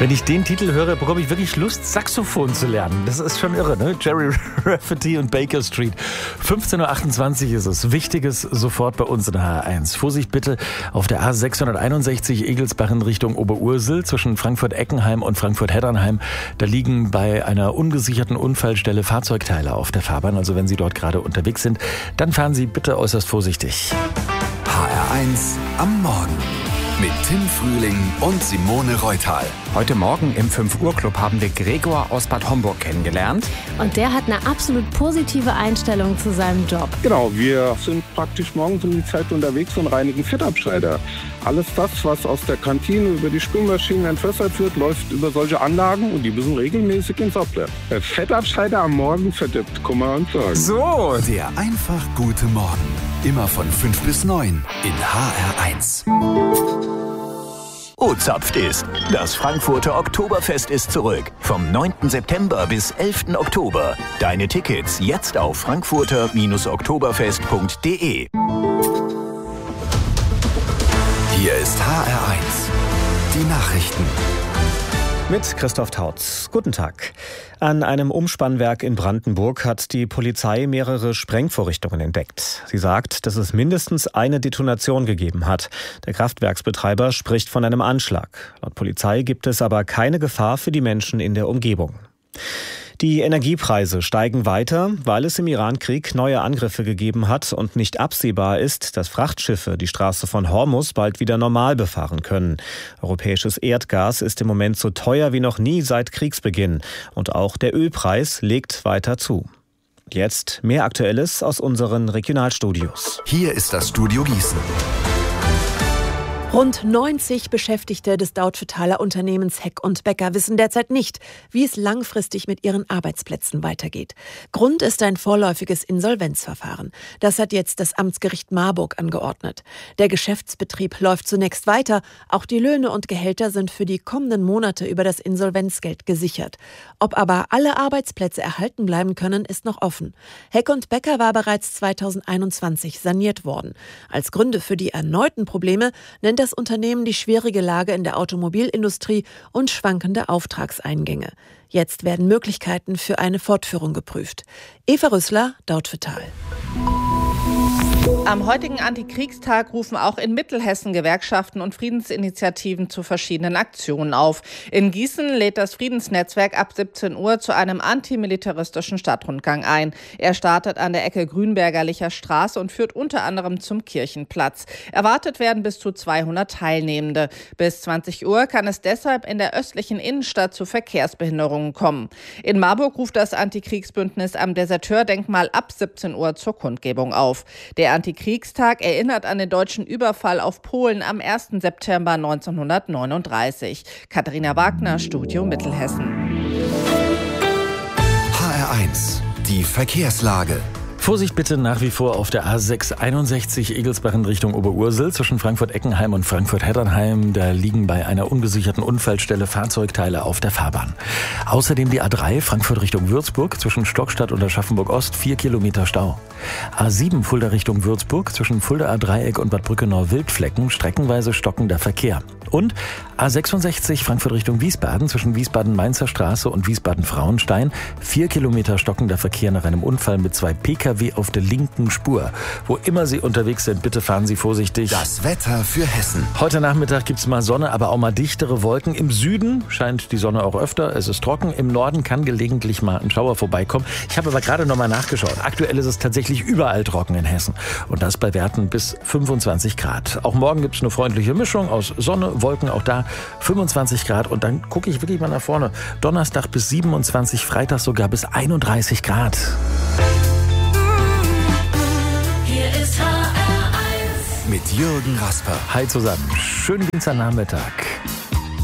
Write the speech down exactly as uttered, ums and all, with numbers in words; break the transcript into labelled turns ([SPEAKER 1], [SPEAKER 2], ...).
[SPEAKER 1] Wenn ich den Titel höre, bekomme ich wirklich Lust, Saxophon zu lernen. Das ist schon irre, ne? Jerry Rafferty und Baker Street. fünfzehn Uhr achtundzwanzig ist es. Wichtiges sofort bei uns in H R eins. Vorsicht bitte auf der A sechshunderteinundsechzig Egelsbach in Richtung Oberursel zwischen Frankfurt-Eckenheim und Frankfurt-Heddernheim. Da liegen bei einer ungesicherten Unfallstelle Fahrzeugteile auf der Fahrbahn. Also wenn Sie dort gerade unterwegs sind, dann fahren Sie bitte äußerst vorsichtig.
[SPEAKER 2] H R eins am Morgen mit Tim Frühling und Simone Reutal.
[SPEAKER 3] Heute Morgen im fünf Uhr Club haben wir Gregor aus Bad Homburg kennengelernt.
[SPEAKER 4] Und der hat eine absolut positive Einstellung zu seinem Job.
[SPEAKER 5] Genau, wir sind praktisch morgens um die Zeit unterwegs und reinigen Fettabscheider. Alles das, was aus der Kantine über die Spülmaschinen entwässert wird, läuft über solche Anlagen und die müssen regelmäßig ins Abwehr. Der Fettabscheider am Morgen verdirbt Kummer und Sorgen.
[SPEAKER 2] So, der einfach gute Morgen. Immer von fünf bis neun in H R eins.
[SPEAKER 6] Oh, zapft ist. Das Frankfurter Oktoberfest ist zurück. Vom neunten September bis elften Oktober. Deine Tickets jetzt auf frankfurter Bindestrich oktoberfest punkt de.
[SPEAKER 2] Hier ist H R eins. Die Nachrichten.
[SPEAKER 7] Mit Christoph Tautz. Guten Tag. An einem Umspannwerk in Brandenburg hat die Polizei mehrere Sprengvorrichtungen entdeckt. Sie sagt, dass es mindestens eine Detonation gegeben hat. Der Kraftwerksbetreiber spricht von einem Anschlag. Laut Polizei gibt es aber keine Gefahr für die Menschen in der Umgebung. Die Energiepreise steigen weiter, weil es im Iran-Krieg neue Angriffe gegeben hat und nicht absehbar ist, dass Frachtschiffe die Straße von Hormuz bald wieder normal befahren können. Europäisches Erdgas ist im Moment so teuer wie noch nie seit Kriegsbeginn. Und auch der Ölpreis legt weiter zu. Jetzt mehr Aktuelles aus unseren Regionalstudios.
[SPEAKER 2] Hier ist das Studio Gießen.
[SPEAKER 8] Rund neunzig Beschäftigte des Dautphetaler Unternehmens Heck und Becker wissen derzeit nicht, wie es langfristig mit ihren Arbeitsplätzen weitergeht. Grund ist ein vorläufiges Insolvenzverfahren. Das hat jetzt das Amtsgericht Marburg angeordnet. Der Geschäftsbetrieb läuft zunächst weiter. Auch die Löhne und Gehälter sind für die kommenden Monate über das Insolvenzgeld gesichert. Ob aber alle Arbeitsplätze erhalten bleiben können, ist noch offen. Heck und Becker war bereits zweitausendeinundzwanzig saniert worden. Als Gründe für die erneuten Probleme nennt das Unternehmen die schwierige Lage in der Automobilindustrie und schwankende Auftragseingänge. Jetzt werden Möglichkeiten für eine Fortführung geprüft. Eva Rüssler, Dautphetal.
[SPEAKER 9] Am heutigen Antikriegstag rufen auch in Mittelhessen Gewerkschaften und Friedensinitiativen zu verschiedenen Aktionen auf. In Gießen lädt das Friedensnetzwerk ab siebzehn Uhr zu einem antimilitaristischen Stadtrundgang ein. Er startet an der Ecke Grünbergerlicher Straße und führt unter anderem zum Kirchenplatz. Erwartet werden bis zu zweihundert Teilnehmende. Bis zwanzig Uhr kann es deshalb in der östlichen Innenstadt zu Verkehrsbehinderungen kommen. In Marburg ruft das Antikriegsbündnis am Deserteurdenkmal ab siebzehn Uhr zur Kundgebung auf. Der Antikriegstag erinnert an den deutschen Überfall auf Polen am ersten September neunzehnhundertneununddreißig. Katharina Wagner, Studio Mittelhessen.
[SPEAKER 2] H R eins, die Verkehrslage.
[SPEAKER 1] Vorsicht bitte nach wie vor auf der A sechshunderteinundsechzig Egelsbach in Richtung Oberursel zwischen Frankfurt-Eckenheim und Frankfurt-Heddernheim. Da liegen bei einer ungesicherten Unfallstelle Fahrzeugteile auf der Fahrbahn. Außerdem die A drei Frankfurt Richtung Würzburg zwischen Stockstadt und Aschaffenburg-Ost vier Kilometer Stau. A sieben Fulda Richtung Würzburg zwischen Fuldaer Dreieck und Bad Brückenau-Wildflecken streckenweise stockender Verkehr. Und A sechsundsechzig Frankfurt Richtung Wiesbaden zwischen Wiesbaden-Mainzer Straße und Wiesbaden-Frauenstein vier Kilometer stockender Verkehr nach einem Unfall mit zwei P K W auf der linken Spur. Wo immer Sie unterwegs sind, bitte fahren Sie vorsichtig.
[SPEAKER 2] Das Wetter für Hessen.
[SPEAKER 1] Heute Nachmittag gibt's mal Sonne, aber auch mal dichtere Wolken. Im Süden scheint die Sonne auch öfter. Es ist trocken. Im Norden kann gelegentlich mal ein Schauer vorbeikommen. Ich habe aber gerade noch mal nachgeschaut. Aktuell ist es tatsächlich überall trocken in Hessen. Und das bei Werten bis fünfundzwanzig Grad. Auch morgen gibt's eine freundliche Mischung aus Sonne, Wolken, auch da fünfundzwanzig Grad. Und dann gucke ich wirklich mal nach vorne. Donnerstag bis siebenundzwanzig, Freitag sogar bis einunddreißig Grad.
[SPEAKER 2] Mit Jürgen Rasper.
[SPEAKER 1] Hi zusammen. Schönen Dienstagnachmittag.